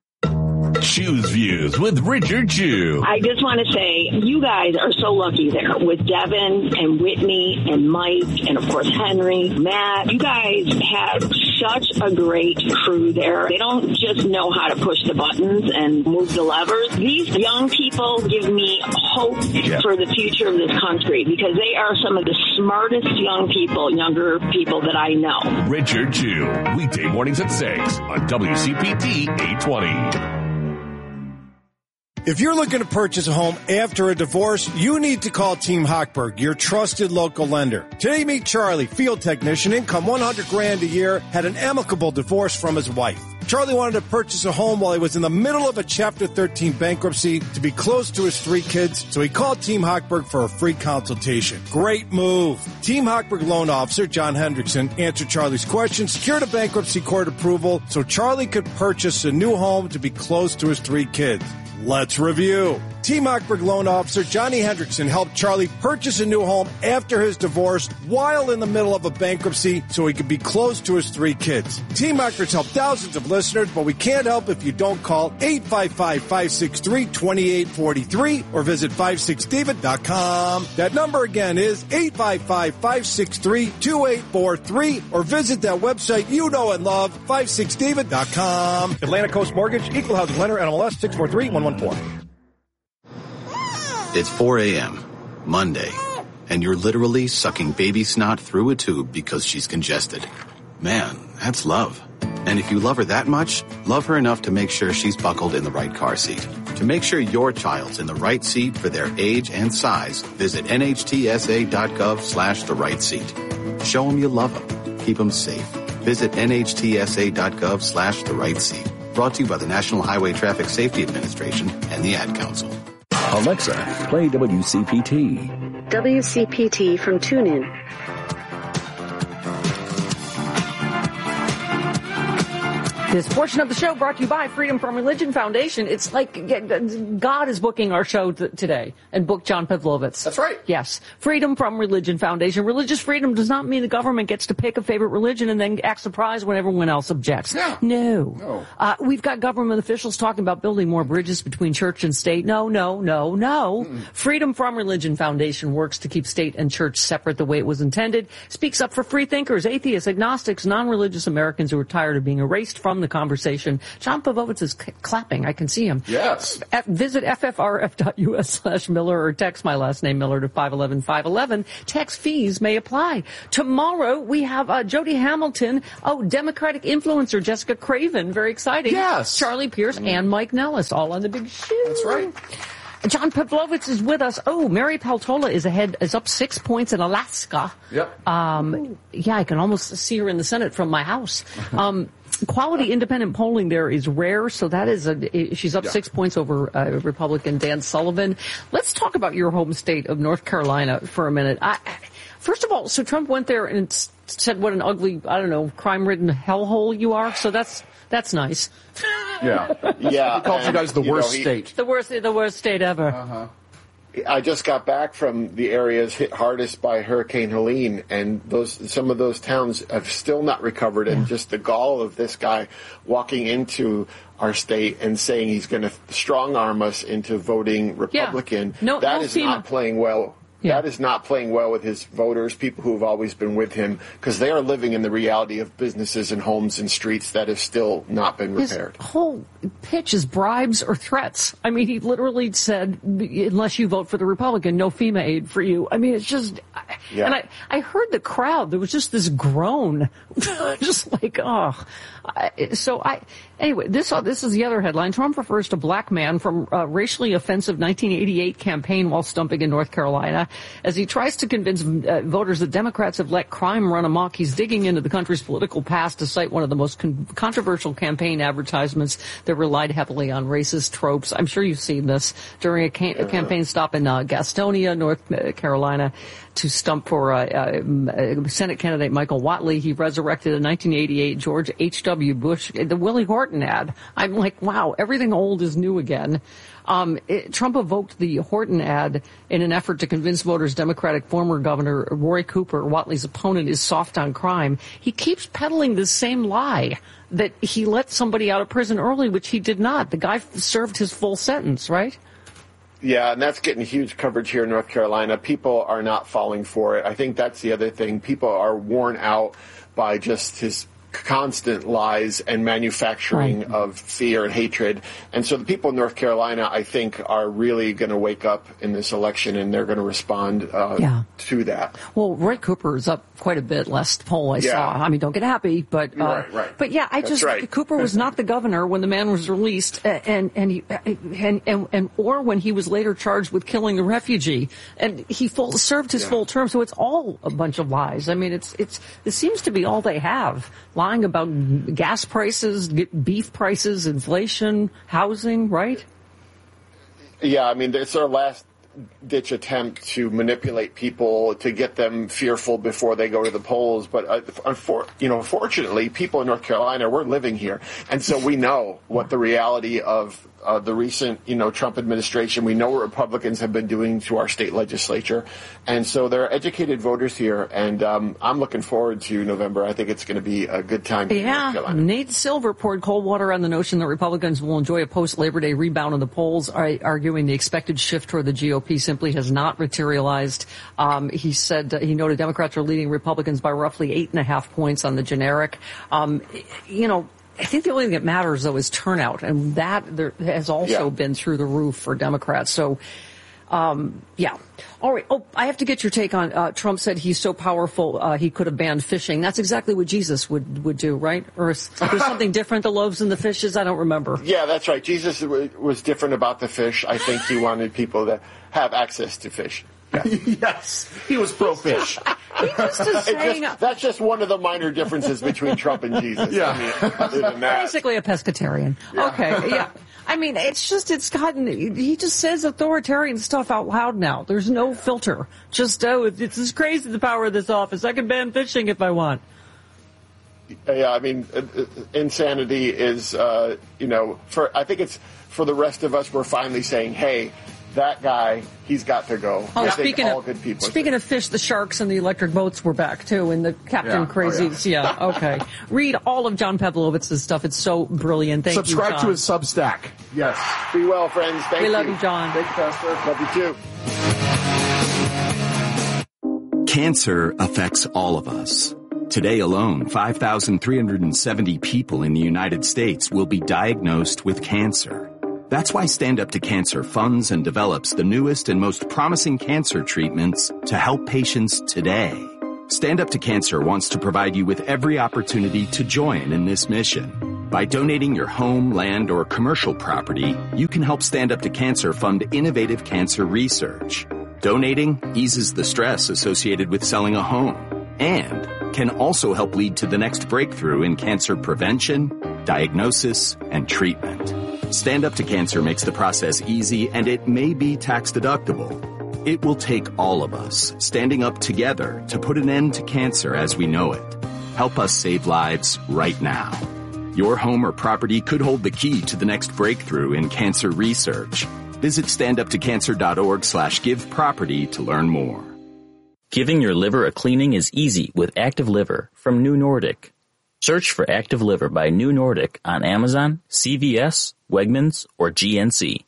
Choose Views with Richard Chew. I just want to say, you guys are so lucky there with Devin and Whitney and Mike and, of course, Henry, Matt. You guys have such a great crew there. They don't just know how to push the buttons and move the levers. These young people give me hope yeah. for the future of this country because they are some of the smartest young people, younger people that I know. Richard Chew, weekday mornings at six on W C P T eight twenty. If you're looking to purchase a home after a divorce, you need to call Team Hochberg, your trusted local lender. Today, meet Charlie, field technician, income one hundred grand a year, had an amicable divorce from his wife. Charlie wanted to purchase a home while he was in the middle of a Chapter thirteen bankruptcy to be close to his three kids, so he called Team Hochberg for a free consultation. Great move. Team Hochberg loan officer John Hendrickson answered Charlie's questions, secured a bankruptcy court approval so Charlie could purchase a new home to be close to his three kids. Let's review. Team Hochberg loan officer Johnny Hendrickson helped Charlie purchase a new home after his divorce while in the middle of a bankruptcy so he could be close to his three kids. Team Hochberg's helped thousands of listeners, but we can't help if you don't call eight five five, five six three, two eight four three or visit five six david dot com. That number again is eight five five, five six three, two eight four three or visit that website you know and love, five six david dot com. Atlantic Coast Mortgage, Equal Housing Lender, N M L S six four three, one one four. It's four a.m., Monday, and you're literally sucking baby snot through a tube because she's congested. Man, that's love. And if you love her that much, love her enough to make sure she's buckled in the right car seat. To make sure your child's in the right seat for their age and size, visit N H T S A dot gov slash the right seat. Show them you love them. Keep them safe. Visit N H T S A dot gov slash the right seat. Brought to you by the National Highway Traffic Safety Administration and the Ad Council. Alexa, play W C P T. W C P T from TuneIn. This portion of the show brought to you by Freedom From Religion Foundation. It's like God is booking our show t- today and booked John Pavlovitz. That's right. Yes. Freedom From Religion Foundation. Religious freedom does not mean the government gets to pick a favorite religion and then act surprised when everyone else objects. Yeah. No. No. Uh, we've got government officials talking about building more bridges between church and state. No, no, no, no. Mm-mm. Freedom From Religion Foundation works to keep state and church separate the way it was intended, speaks up for free thinkers, atheists, agnostics, non-religious Americans who are tired of being erased from the conversation. John Pavlovitz is c- clapping. I can see him. Yes. At, visit F F R F dot U S slash Miller or text my last name Miller to five one one five one one. Text fees may apply. Tomorrow we have uh, Jody Hamilton. Oh, Democratic influencer Jessica Craven. Very exciting. Yes. Charlie Pierce mm. and Mike Nellis all on the big show. That's right. John Pavlovitz is with us. Oh, Mary Peltola is ahead, is up six points in Alaska. Yep. Um, yeah, I can almost see her in the Senate from my house. Um, quality independent polling there is rare, so that is a, she's up yeah. six points over uh, Republican Dan Sullivan. Let's talk about your home state of North Carolina for a minute. I, first of all, so Trump went there and said what an ugly, I don't know, crime-ridden hellhole you are, so that's that's nice. Yeah. Yeah. He calls you guys the you worst know, he, state. The worst, the worst state ever. Uh-huh. I just got back from the areas hit hardest by Hurricane Helene, and those some of those towns have still not recovered. And just the gall of this guy walking into our state and saying he's going to strong arm us into voting Republican, yeah. no, that no is FEMA. not playing well. Yeah. That is not playing well with his voters, people who have always been with him, because they are living in the reality of businesses and homes and streets that have still not been repaired. His whole pitch is bribes or threats. I mean, he literally said, unless you vote for the Republican, no FEMA aid for you. I mean, it's just, yeah. and I, I heard the crowd, there was just this groan, just like, oh. I, so I, anyway, this, uh, this is the other headline. Trump refers to black man from uh, racially offensive nineteen eighty-eight campaign while stumping in North Carolina. As he tries to convince uh, voters that Democrats have let crime run amok, he's digging into the country's political past to cite one of the most con- controversial campaign advertisements that relied heavily on racist tropes. I'm sure you've seen this during a, ca- a campaign stop in uh, Gastonia, North Carolina, to stump for uh, uh, Senate candidate Michael Whatley. He resurrected a nineteen eighty-eight George H W. Bush, the Willie Horton ad. I'm like, wow, everything old is new again. Um, it, Trump evoked the Horton ad in an effort to convince voters Democratic former Governor Roy Cooper, Whatley's opponent, is soft on crime. He keeps peddling the same lie that he let somebody out of prison early, which he did not. The guy served his full sentence, right? Yeah, and that's getting huge coverage here in North Carolina. People are not falling for it. I think that's the other thing. People are worn out by just his constant lies and manufacturing right. of fear and hatred. And so the people in North Carolina, I think, are really going to wake up in this election, and they're going to respond uh, yeah. to that. Well, Roy Cooper is up quite a bit last poll I yeah. saw. I mean, don't get happy, but uh, right, right. but yeah, I That's just right. Cooper was not the governor when the man was released, and and he and and, and or when he was later charged with killing a refugee, and he full, served his yeah. full term. So it's all a bunch of lies. I mean, it's it's it seems to be all they have. Lying about gas prices, beef prices, inflation, housing, right? Yeah, I mean, it's our last ditch attempt to manipulate people to get them fearful before they go to the polls. But, uh, unfor- you know, fortunately, people in North Carolina, we're living here. And so we know what the reality of uh, the recent, you know, Trump administration, we know what Republicans have been doing to our state legislature. And so there are educated voters here. And um, I'm looking forward to November. I think it's going to be a good time. Yeah. Nate Silver poured cold water on the notion that Republicans will enjoy a post-Labor Day rebound in the polls, arguing the expected shift toward the G O P simply has not materialized. Um, he said uh, he noted Democrats are leading Republicans by roughly eight and a half points on the generic. Um, you know, I think the only thing that matters, though, is turnout, and that there has also yeah. been through the roof for Democrats. So, um, yeah. All right. Oh, I have to get your take on uh, Trump said he's so powerful uh, he could have banned fishing. That's exactly what Jesus would, would do, right? Or is there something different, the loaves and the fishes? I don't remember. Yeah, that's right. Jesus was different about the fish. I think he wanted people to have access to fish. Yeah. Yes, he was pro-fish. He just is saying, just, that's just one of the minor differences between Trump and Jesus. Yeah. I mean, other than that. Basically a pescatarian. Yeah. Okay, yeah. I mean, it's just, it's gotten, he just says authoritarian stuff out loud now. There's no filter. Just, oh, it's, it's crazy the power of this office. I can ban fishing if I want. yeah, I mean, insanity is, uh, you know, for I think it's for the rest of us, we're finally saying, hey, that guy, he's got to go. Oh, I speaking think all of good people speaking of fish, the sharks and the electric boats were back too, and the Captain Yeah. Crazies. Oh, yeah. yeah. Okay. Read all of John Pavlovich's stuff. It's so brilliant. Thank Subscribe you, John. to his Substack. Yes. Be well, friends. Thank we you. love you, John. Thanks, Pastor. Love you too. Cancer affects all of us. Today alone, five thousand three hundred seventy people in the United States will be diagnosed with cancer. That's why Stand Up to Cancer funds and develops the newest and most promising cancer treatments to help patients today. Stand Up to Cancer wants to provide you with every opportunity to join in this mission. By donating your home, land, or commercial property, you can help Stand Up to Cancer fund innovative cancer research. Donating eases the stress associated with selling a home and can also help lead to the next breakthrough in cancer prevention, diagnosis, and treatment. Stand Up to Cancer makes the process easy, and it may be tax deductible. It will take all of us standing up together to put an end to cancer as we know it. Help us save lives right now. Your home or property could hold the key to the next breakthrough in cancer research. Visit standuptocancer.org slash give property to learn more. Giving your liver a cleaning is easy with Active Liver from New Nordic. Search for Active Liver by New Nordic on Amazon, C V S, Wegmans, or G N C.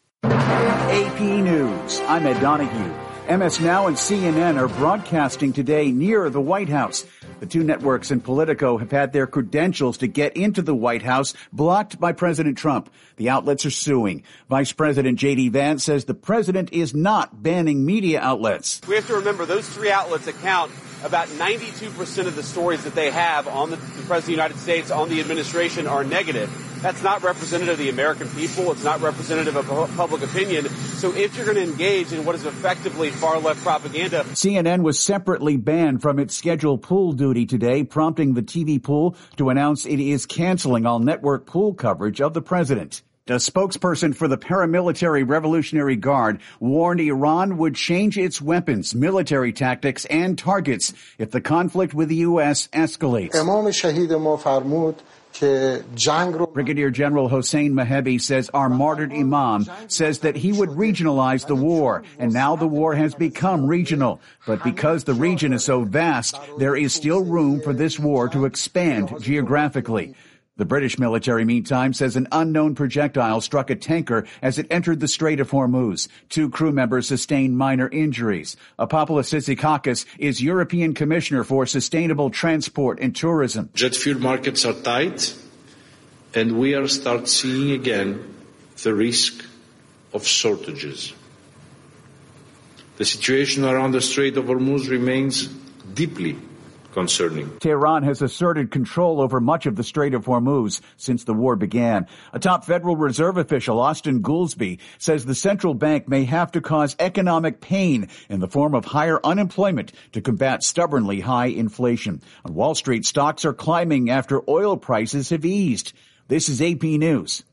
A P News. I'm Ed Donahue. M S Now and C N N are broadcasting today near the White House. The two networks and Politico have had their credentials to get into the White House blocked by President Trump. The outlets are suing. Vice President J D Vance says the president is not banning media outlets. We have to remember those three outlets account about ninety-two percent of the stories that they have on the, the President of the United States, on the administration, are negative. That's not representative of the American people. It's not representative of public opinion. So if you're going to engage in what is effectively far-left propaganda... C N N was separately banned from its scheduled pool duty today, prompting the T V pool to announce it is canceling all network pool coverage of the president. A spokesperson for the paramilitary Revolutionary Guard warned Iran would change its weapons, military tactics, and targets if the conflict with the U S escalates. Brigadier General Hossein Mahebi says our martyred imam says that he would regionalize the war, and now the war has become regional. But because the region is so vast, there is still room for this war to expand geographically. The British military, meantime, says an unknown projectile struck a tanker as it entered the Strait of Hormuz. Two crew members sustained minor injuries. Apopoulos Tsitsikakis is European Commissioner for Sustainable Transport and Tourism. Jet fuel markets are tight, and we are start seeing again the risk of shortages. The situation around the Strait of Hormuz remains deeply concerning. Tehran has asserted control over much of the Strait of Hormuz since the war began. A top Federal Reserve official, Austin Goolsbee, says the central bank may have to cause economic pain in the form of higher unemployment to combat stubbornly high inflation. On Wall Street, stocks are climbing after oil prices have eased. This is A P News.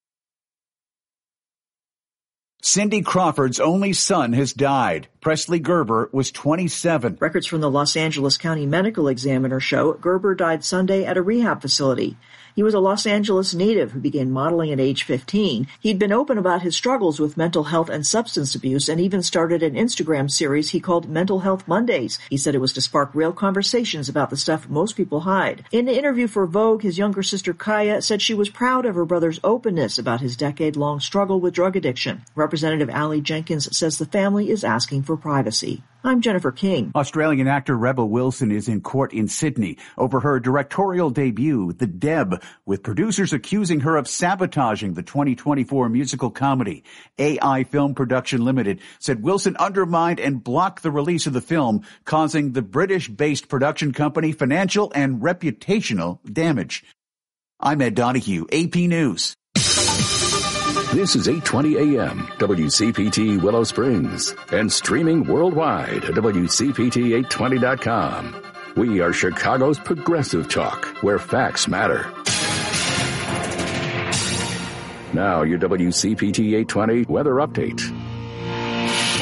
Cindy Crawford's only son has died. Presley Gerber was twenty-seven. Records from the Los Angeles County Medical Examiner show Gerber died Sunday at a rehab facility. He was a Los Angeles native who began modeling at age fifteen. He'd been open about his struggles with mental health and substance abuse and even started an Instagram series he called Mental Health Mondays. He said it was to spark real conversations about the stuff most people hide. In an interview for Vogue, his younger sister Kaya said she was proud of her brother's openness about his decade-long struggle with drug addiction. Representative Ali Jenkins says the family is asking for privacy. I'm Jennifer King. Australian actor Rebel Wilson is in court in Sydney over her directorial debut, The Deb, with producers accusing her of sabotaging the twenty twenty-four musical comedy. A I Film Production Limited said Wilson undermined and blocked the release of the film, causing the British-based production company financial and reputational damage. I'm Ed Donahue, A P News. This is eight twenty A M, W C P T Willow Springs, and streaming worldwide at W C P T eight twenty dot com. We are Chicago's progressive talk, where facts matter. Now, your W C P T eight twenty weather update.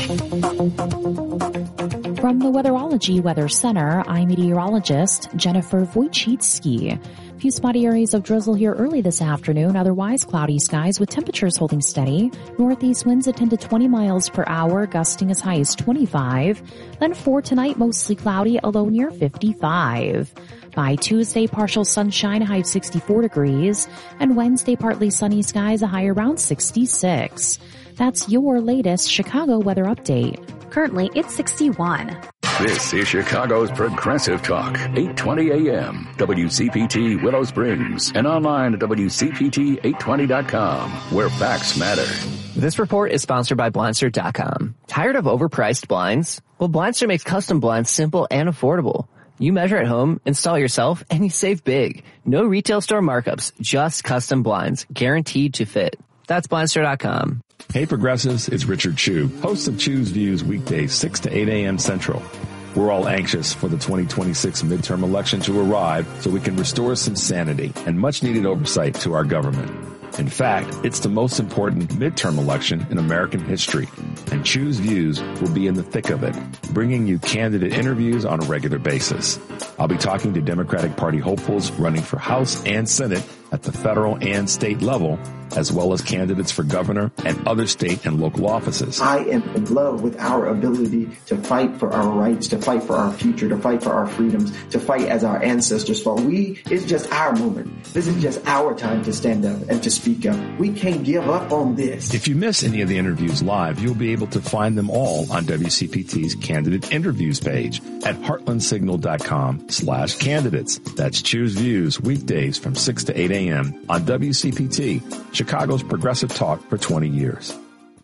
From the Weatherology Weather Center, I'm meteorologist Jennifer Wojcicki. Few spotty areas of drizzle here early this afternoon, otherwise cloudy skies with temperatures holding steady. Northeast winds at ten to twenty miles per hour, gusting as high as twenty-five. Then for tonight, mostly cloudy, a low near fifty-five. By Tuesday, partial sunshine, a high of sixty-four degrees. And Wednesday, partly sunny skies, a high around sixty-six. That's your latest Chicago weather update. Currently, it's sixty-one. This is Chicago's Progressive Talk, eight twenty A M, W C P T Willow Springs, and online at W C P T eight twenty dot com, where facts matter. This report is sponsored by Blindster dot com. Tired of overpriced blinds? Well, Blindster makes custom blinds simple and affordable. You measure at home, install yourself, and you save big. No retail store markups, just custom blinds, guaranteed to fit. That's Blindster dot com. Hey Progressives, it's Richard Chu, host of Chu's Views weekdays six to eight A M Central. We're all anxious for the twenty twenty-six midterm election to arrive so we can restore some sanity and much needed oversight to our government. In fact, it's the most important midterm election in American history, and Chu's Views will be in the thick of it, bringing you candidate interviews on a regular basis. I'll be talking to Democratic Party hopefuls running for House and Senate at the federal and state level, as well as candidates for governor and other state and local offices. I am in love with our ability to fight for our rights, to fight for our future, to fight for our freedoms, to fight as our ancestors fought. We, it's just our moment. This is just our time to stand up and to speak up. We can't give up on this. If you miss any of the interviews live, you'll be able to find them all on W C P T's candidate interviews page at heartland signal dot com slash candidates. That's Choose Views weekdays from six to eight A M on W C P T, Chicago's Progressive Talk for twenty years.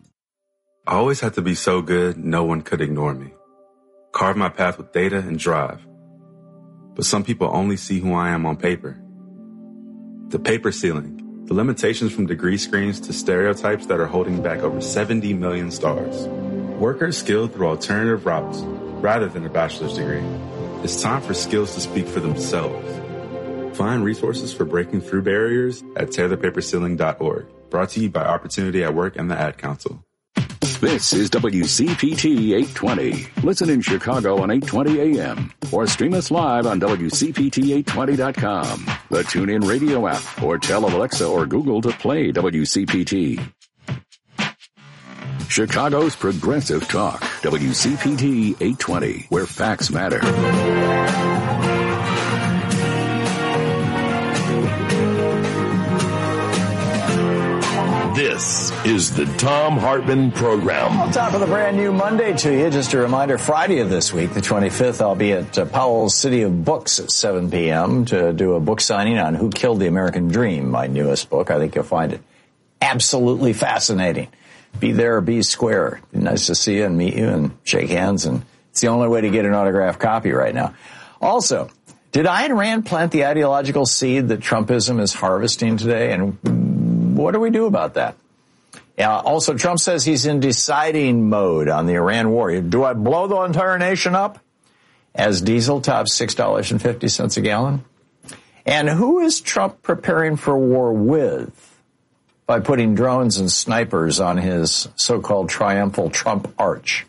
I always had to be so good, no one could ignore me. Carve my path with data and drive. But some people only see who I am on paper. The paper ceiling, the limitations from degree screens to stereotypes that are holding back over seventy million stars. Workers skilled through alternative routes rather than a bachelor's degree. It's time for skills to speak for themselves. Find resources for breaking through barriers at tear the paper ceiling dot org. Brought to you by Opportunity at Work and the Ad Council. This is W C P T eight twenty. Listen in Chicago on eight twenty A M or stream us live on W C P T eight twenty dot com, the TuneIn Radio app, or tell Alexa or Google to play W C P T. Chicago's Progressive Talk, W C P T eight twenty, where facts matter. This is the Thom Hartmann Program. Well, time for the brand new Monday to you. Just a reminder, Friday of this week, the twenty-fifth, I'll be at uh, Powell's City of Books at seven p.m. to do a book signing on Who Killed the American Dream, my newest book. I think you'll find it absolutely fascinating. Be there or be square. Be nice to see you and meet you and shake hands, and it's the only way to get an autographed copy right now. Also, did Ayn Rand plant the ideological seed that Trumpism is harvesting today, and what do we do about that? Uh, also, Trump says he's in deciding mode on the Iran war. Do I blow the entire nation up as diesel tops six dollars and fifty cents a gallon? And who is Trump preparing for war with by putting drones and snipers on his so-called triumphal Trump arch?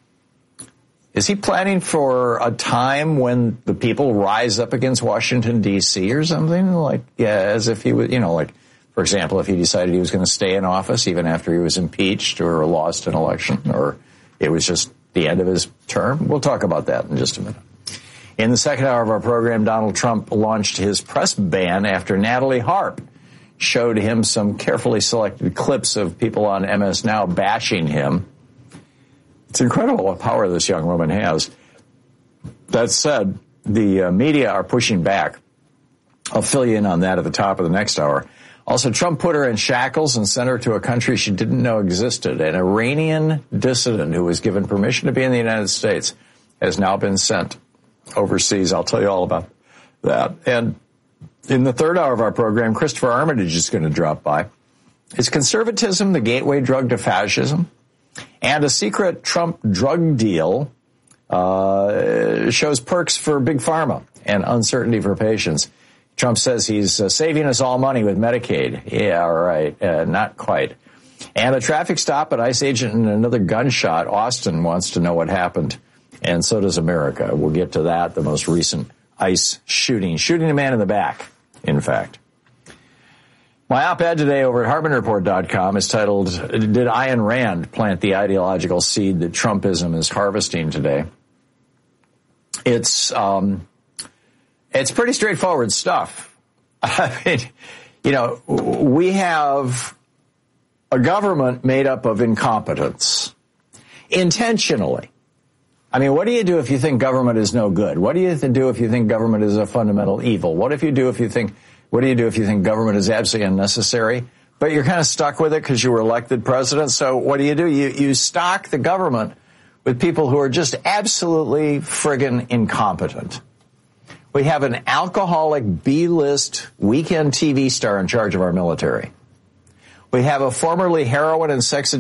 Is he planning for a time when the people rise up against Washington, D C or something? Like, yeah, as if he would, you know, like, for example, if he decided he was going to stay in office even after he was impeached or lost an election, or it was just the end of his term. We'll talk about that in just a minute. In the second hour of our program, Donald Trump launched his press ban after Natalie Harp showed him some carefully selected clips of people on M S Now bashing him. It's incredible what power this young woman has. That said, the uh, media are pushing back. I'll fill you in on that at the top of the next hour. Also, Trump put her in shackles and sent her to a country she didn't know existed. An Iranian dissident who was given permission to be in the United States has now been sent overseas. I'll tell you all about that. And in the third hour of our program, Christopher Armitage is going to drop by. Is conservatism the gateway drug to fascism? And a secret Trump drug deal uh, shows perks for Big Pharma and uncertainty for patients. Trump says he's uh, saving us all money with Medicaid. Yeah, right. Uh, not quite. And a traffic stop, an ICE agent, and another gunshot. Austin wants to know what happened, and so does America. We'll get to that, the most recent ICE shooting. Shooting a man in the back, in fact. My op-ed today over at Harbin Report dot com is titled, Did Ayn Rand Plant the Ideological Seed That Trumpism is Harvesting Today? It's, um, it's pretty straightforward stuff. I mean, you know, we have a government made up of incompetence, intentionally. I mean, what do you do if you think government is no good? What do you do if you think government is a fundamental evil? What if you do if you think, what do you do if you think government is absolutely unnecessary? But you're kind of stuck with it because you were elected president. So what do you do? You, you stock the government with people who are just absolutely friggin' incompetent. We have an alcoholic B-list weekend T V star in charge of our military. We have a formerly heroin and sex